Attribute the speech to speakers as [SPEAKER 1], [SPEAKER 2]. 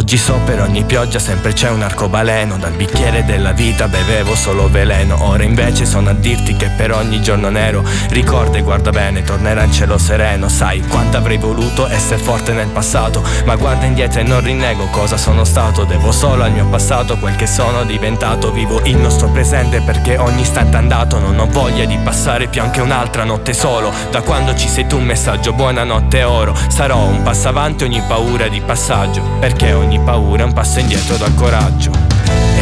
[SPEAKER 1] Oggi so per ogni pioggia sempre c'è un arcobaleno. Dal bicchiere della vita bevevo solo veleno. Ora invece sono a dirti che per ogni giorno nero ricorda e guarda bene, tornerà in cielo sereno. Sai quanto avrei voluto essere forte nel passato, ma guarda indietro e non rinnego cosa sono stato. Devo solo al mio passato quel che sono diventato. Vivo il nostro presente perché ogni istante è andato. Non ho voglia di passare più anche un'altra notte solo. Da quando ci sei tu un messaggio buonanotte oro. Sarò un passo avanti ogni paura di passaggio, perché ogni paura è un passo indietro dal coraggio.